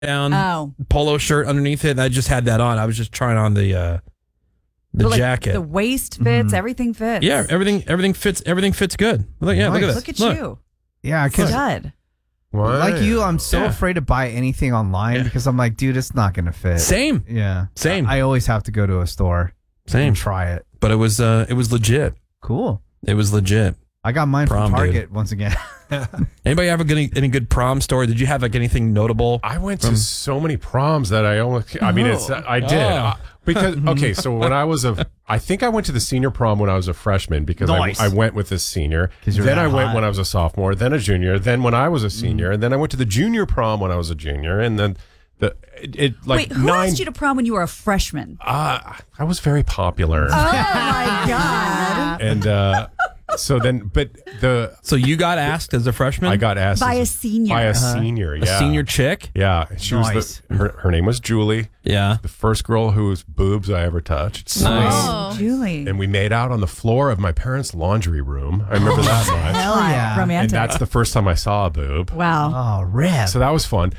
down polo shirt underneath it, and I just had that on. I was just trying on the jacket. The waist fits, everything fits. Yeah, everything fits. Everything fits good. Look, yeah, look at this. Look at you. Yeah, because like you, I'm so afraid to buy anything online because I'm like, dude, it's not gonna fit. Same. Yeah. Same. I always have to go to a store. Same. And try it. But it was legit. Cool. It was legit. I got mine from Target once again. Anybody ever get any good prom story? Did you have like anything notable? I went to so many proms that I did. Because, okay, so when I think I went to the senior prom when I was a freshman because I went with a senior. Then I went when I was a sophomore, then a junior, then when I was a senior, and then I went to the junior prom when I was a junior, and then Wait, who asked you to prom when you were a freshman? I was very popular. Oh my God. And so you got asked as a freshman? I got asked by a senior. By a senior, yeah. A senior chick? Yeah. She was her name was Julie. Yeah. The first girl whose boobs I ever touched. Nice. Oh, Julie. And we made out on the floor of my parents' laundry room. I remember that much. Hell yeah. Romantic. And that's the first time I saw a boob. Wow. Oh, rip. So that was fun.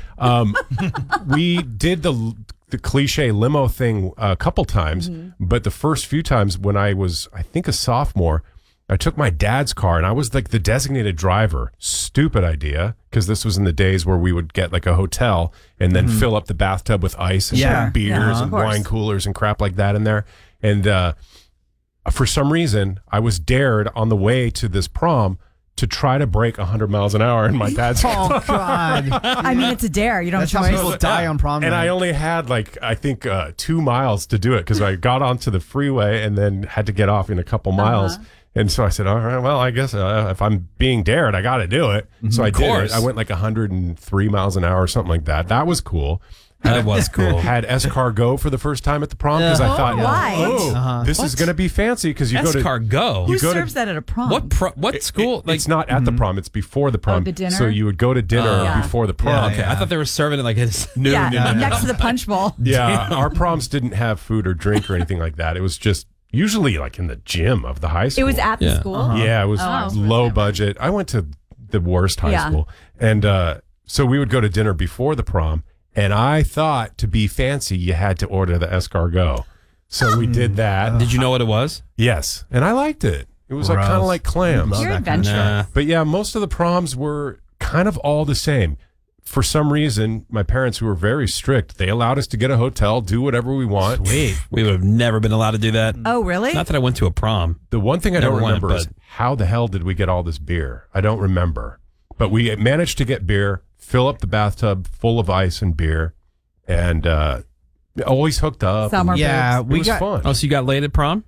We did the cliche limo thing a couple times, but the first few times when I was, I think, a sophomore, I took my dad's car and I was like the designated driver. Stupid idea, because this was in the days where we would get like a hotel and then fill up the bathtub with ice and put beers and wine coolers and crap like that in there. And for some reason, I was dared on the way to this prom to try to break 100 miles an hour in my dad's car. Oh, God. I mean, it's a dare. You don't have That's how people die on prom night. And I only had like, I think 2 miles to do it because I got onto the freeway and then had to get off in a couple miles. And so I said, all right, well, I guess if I'm being dared, I got to do it. So I did it. I went like 103 miles an hour or something like that. That was cool. That was cool. Had escargot for the first time at the prom because I thought, this is going to be fancy because you go to escargot. Who serves that at a prom? What school? It's not at the prom. It's before the prom. The dinner? So you would go to dinner before the prom. Okay, I thought they were serving it like his next to the punch bowl. Yeah, our proms didn't have food or drink or anything like that. It was just usually like in the gym of the high school. It was at the school? Yeah, it was low budget. I went to the worst high school. And so we would go to dinner before the prom. And I thought to be fancy, you had to order the escargot. So we did that. Did you know what it was? Yes. And I liked it. It was like kind of like clams. Your adventure. But yeah, most of the proms were kind of all the same. For some reason, my parents, who were very strict, they allowed us to get a hotel, do whatever we want. Sweet. We would have never been allowed to do that. Oh, really? Not that I went to a prom. The one thing I don't remember is how the hell did we get all this beer? I don't remember. But we managed to get beer, fill up the bathtub full of ice and beer, and always hooked up. Summer it was fun. Oh, so you got laid at prom?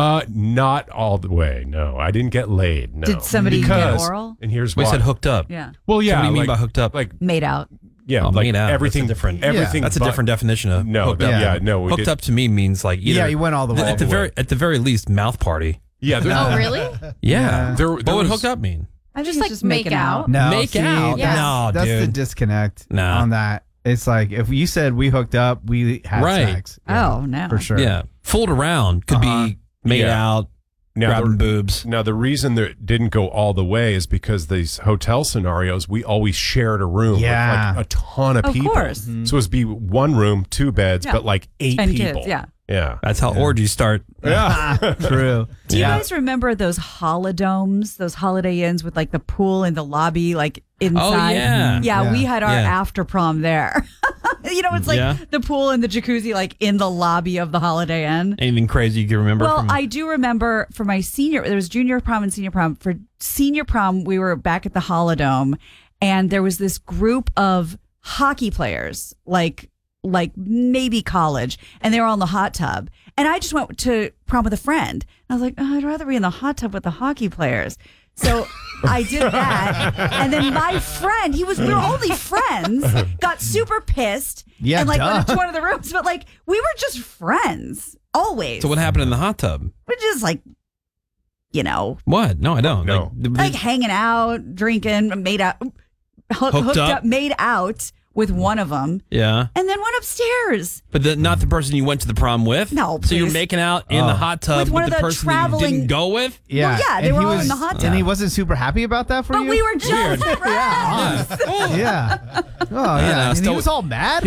Not all the way. No, I didn't get laid. No. Did somebody get oral? And here's We why. said hooked up. Yeah. Well, yeah. So what do you mean like, by hooked up? Like made out. Yeah, like made out. Everything different. Everything. That's a different definition of hooked up. Yeah, no. Hooked up to me means like either, you went all the way. At the very least, mouth party. Yeah. Oh, really? Yeah. What would hooked up mean? I Just like making out. No, Make out? Yeah. No, that's dude. the disconnect No. on that. It's like if you said we hooked up, we had sex. Oh, no. For sure. Yeah. Fooled around could be made out, grabbing boobs. Now, the reason that it didn't go all the way is because these hotel scenarios, we always shared a room with like a ton of people. Of course. So it would be one room, 2 beds, but like 8 10 people. kids, yeah. Yeah. That's how orgies start. Yeah. True. Do you guys remember those holodomes, those Holiday Inns with like the pool in the lobby, like inside? Oh, yeah. Yeah, we had our after prom there. You know, it's like Yeah. the pool and the jacuzzi, like in the lobby of the Holiday Inn. Anything crazy you can remember? Well, from I do remember for my there was junior prom and senior prom. For senior prom, we were back at the Holodome, and there was this group of hockey players, like maybe college, and they were all in the hot tub. And I just went to prom with a friend. I was like, I'd rather be in the hot tub with the hockey players. So I did that. And then my friend, we were only friends, got super pissed and like went into one of the rooms. But like, we were just friends, always. So what happened in the hot tub? We're just like, you know. What? No, I don't. No. Like hanging out, drinking, made out, hooked up, made out with one of them. Yeah. And then went upstairs. But not the person you went to the prom with? No, So you're please. making out in the hot tub With one with of the the person that you traveling- didn't go with? Yeah, Well, yeah, they and were he all was, in the hot tub. and he wasn't super happy about that for But you. we were just friends. Yeah. Oh yeah. know, And he still- was all mad.